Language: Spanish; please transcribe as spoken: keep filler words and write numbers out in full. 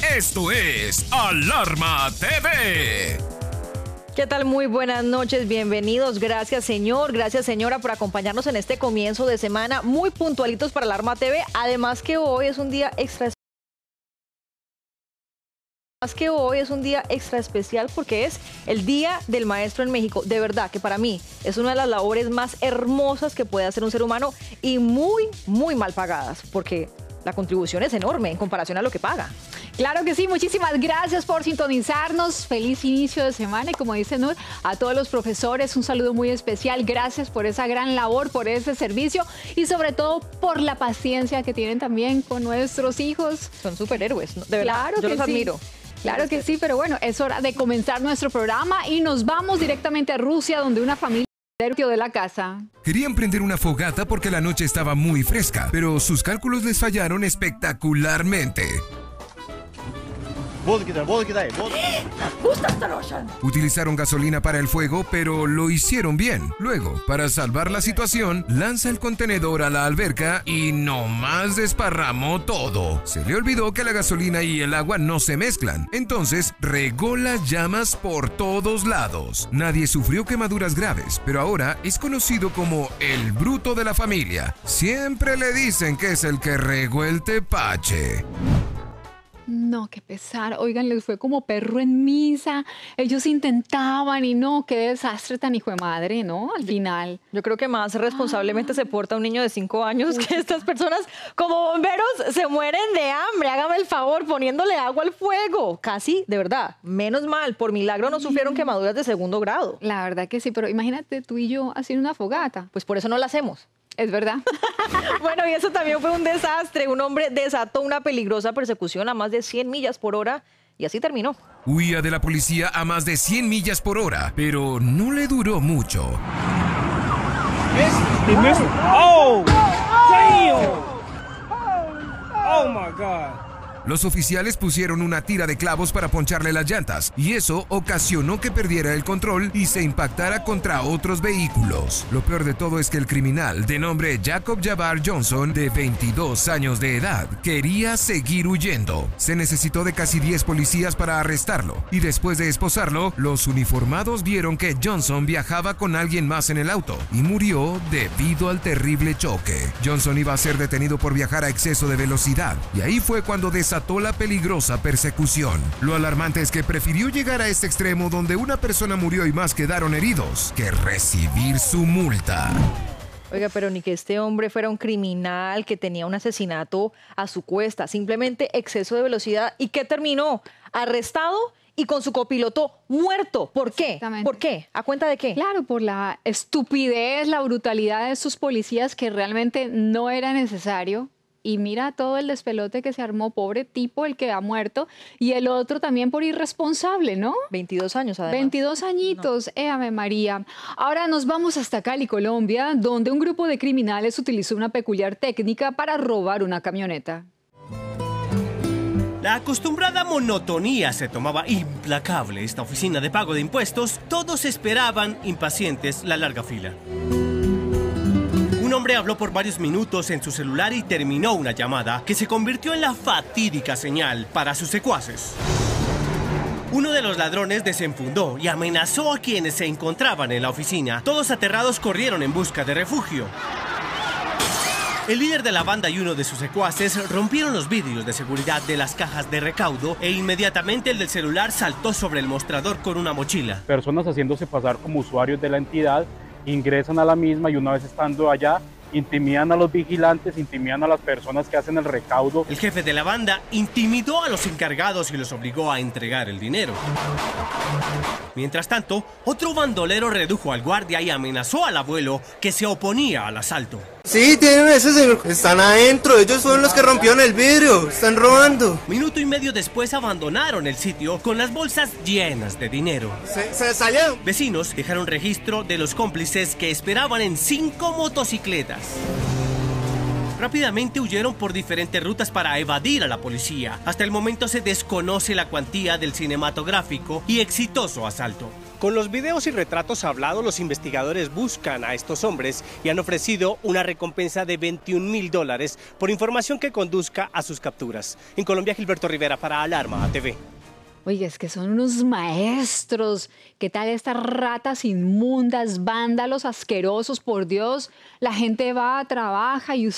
Esto es Alarma T V. ¿Qué tal? Muy buenas noches, bienvenidos. Gracias, señor, gracias, señora, por acompañarnos en este comienzo de semana muy puntualitos para Alarma T V. Además que hoy es un día extra Más que hoy es un día extra especial porque es el Día del Maestro en México. De verdad que para mí es una de las labores más hermosas que puede hacer un ser humano y muy, muy mal pagadas, porque la contribución es enorme en comparación a lo que paga. Claro que sí, muchísimas gracias por sintonizarnos. Feliz inicio de semana y, como dice Nur, a todos los profesores un saludo muy especial. Gracias por esa gran labor, por ese servicio y sobre todo por la paciencia que tienen también con nuestros hijos. Son superhéroes, ¿no? De verdad, claro yo que los sí. admiro. Claro que sí, pero bueno, es hora de comenzar nuestro programa y nos vamos directamente a Rusia, donde una familia de la casa. Querían prender una fogata porque la noche estaba muy fresca, pero sus cálculos les fallaron espectacularmente. Utilizaron gasolina para el fuego, pero lo hicieron bien. Luego, para salvar la situación, lanza el contenedor a la alberca y nomás desparramó todo. Se le olvidó que la gasolina y el agua no se mezclan. Entonces, regó las llamas por todos lados. Nadie sufrió quemaduras graves, pero ahora es conocido como el bruto de la familia. Siempre le dicen que es el que regó el tepache. No, qué pesar. Oigan, les fue como perro en misa. Ellos intentaban y no, qué desastre tan hijo de madre, ¿no? Al final. Yo creo que más responsablemente ah. se porta un niño de cinco años. Uy. Que estas personas como bomberos se mueren de hambre. Hágame el favor poniéndole agua al fuego. Casi, de verdad, menos mal. Por milagro no sufrieron quemaduras de segundo grado. La verdad que sí, pero imagínate tú y yo haciendo una fogata. Pues por eso no la hacemos. Es verdad. Bueno, y eso también fue un desastre. Un hombre desató una peligrosa persecución a más de cien millas por hora y así terminó. Huía de la policía a más de cien millas por hora, pero no le duró mucho. ¡Oh! ¡Damn! ¡Oh, my God! Los oficiales pusieron una tira de clavos para poncharle las llantas y eso ocasionó que perdiera el control y se impactara contra otros vehículos. Lo peor de todo es que el criminal, de nombre Jacob Javar Johnson, de veintidós años de edad, quería seguir huyendo. Se necesitó de casi diez policías para arrestarlo y después de esposarlo, los uniformados vieron que Johnson viajaba con alguien más en el auto y murió debido al terrible choque. Johnson iba a ser detenido por viajar a exceso de velocidad y ahí fue cuando desató la peligrosa persecución. Lo alarmante es que prefirió llegar a este extremo donde una persona murió y más quedaron heridos que recibir su multa. Oiga, pero ni que este hombre fuera un criminal que tenía un asesinato a su cuesta, simplemente exceso de velocidad. ¿Y qué terminó? Arrestado y con su copiloto muerto. ¿Por qué? ¿Por qué? ¿A cuenta de qué? Claro, por la estupidez, la brutalidad de estos policías que realmente no era necesario. Y mira todo el despelote que se armó, pobre tipo el que ha muerto, y el otro también por irresponsable, ¿no? veintidós años además. veintidós añitos, no. eh, Ave María. Ahora nos vamos hasta Cali, Colombia, donde un grupo de criminales utilizó una peculiar técnica para robar una camioneta. La acostumbrada monotonía se tomaba implacable esta oficina de pago de impuestos. Todos esperaban, impacientes, la larga fila. Un hombre habló por varios minutos en su celular y terminó una llamada que se convirtió en la fatídica señal para sus secuaces. Uno de los ladrones desenfundó y amenazó a quienes se encontraban en la oficina. Todos aterrados corrieron en busca de refugio. El líder de la banda y uno de sus secuaces rompieron los vidrios de seguridad de las cajas de recaudo e inmediatamente el del celular saltó sobre el mostrador con una mochila. Personas haciéndose pasar como usuarios de la entidad ingresan a la misma y una vez estando allá intimidan a los vigilantes, intimidan a las personas que hacen el recaudo. El jefe de la banda intimidó a los encargados y los obligó a entregar el dinero. Mientras tanto, otro bandolero redujo al guardia y amenazó al abuelo que se oponía al asalto. Sí, tienen ese señor. Están adentro, ellos fueron los que rompieron el vidrio, están robando. Minuto y medio después abandonaron el sitio con las bolsas llenas de dinero. Se, se salieron. Vecinos dejaron registro de los cómplices que esperaban en cinco motocicletas. Rápidamente huyeron por diferentes rutas para evadir a la policía. Hasta el momento se desconoce la cuantía del cinematográfico y exitoso asalto. Con los videos y retratos hablados, los investigadores buscan a estos hombres y han ofrecido una recompensa de veintiún mil dólares por información que conduzca a sus capturas. En Colombia, Gilberto Rivera para Alarma T V. Oye, es que son unos maestros. ¿Qué tal estas ratas inmundas, vándalos asquerosos? Por Dios, la gente va, trabaja y